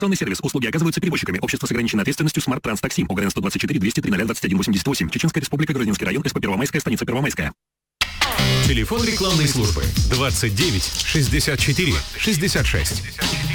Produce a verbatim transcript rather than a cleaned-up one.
Тонный сервис. Услуги оказываются перевозчиками. Общество с ограниченной ответственностью Smart Trans Taxi. ОГРН сто двадцать четыре двести три ноль двадцать один восемьдесят восемь. Чеченская республика, Грузинский район, СП Первомайская, станица Первомайская. Телефон рекламной службы двадцать девять шестьдесят четыре шестьдесят шесть.